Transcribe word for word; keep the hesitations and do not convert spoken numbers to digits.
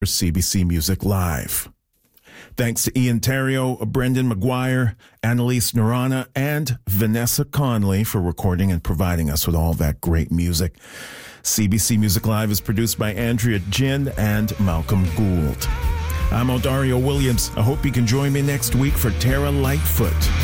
C B C Music Live. Thanks to Ian Terrio, Brendan McGuire, Annalise Narana, and Vanessa Conley for recording and providing us with all that great music. C B C Music Live is produced by Andrea Jin and Malcolm Gould. I'm Odario Williams. I hope you can join me next week for Tara Lightfoot.